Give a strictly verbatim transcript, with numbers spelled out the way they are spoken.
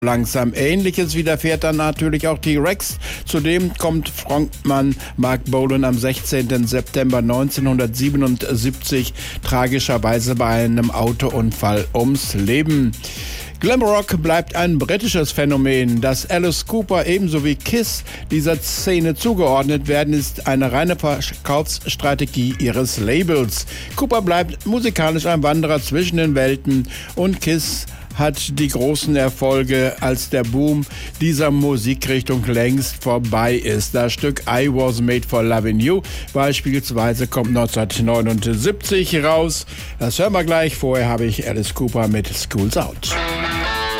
langsam. Ähnliches widerfährt dann natürlich auch T-Rex. Zudem kommt Frontmann Marc Bolan am sechzehnten September neunzehnhundertsiebenundsiebzig tragischerweise bei einem Autounfall ums Leben. Glamrock bleibt ein britisches Phänomen. Dass Alice Cooper ebenso wie Kiss dieser Szene zugeordnet werden, ist eine reine Verkaufsstrategie ihres Labels. Cooper bleibt musikalisch ein Wanderer zwischen den Welten und Kiss hat die großen Erfolge, als der Boom dieser Musikrichtung längst vorbei ist. Das Stück I Was Made for Loving You beispielsweise kommt neunzehnhundertneunundsiebzig raus. Das hören wir gleich. Vorher habe ich Alice Cooper mit School's Out.